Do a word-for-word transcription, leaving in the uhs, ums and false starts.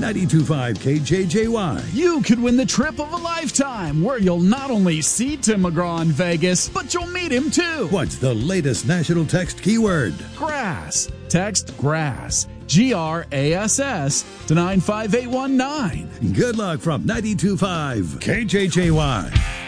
ninety-two point five K J J Y. You could win the trip of a lifetime, where you'll not only see Tim McGraw in Vegas, but you'll meet him too. What's the latest national text keyword? Grass. Text GRASS, G R A S S, to nine five eight one nine. Good luck from ninety-two point five K J J Y.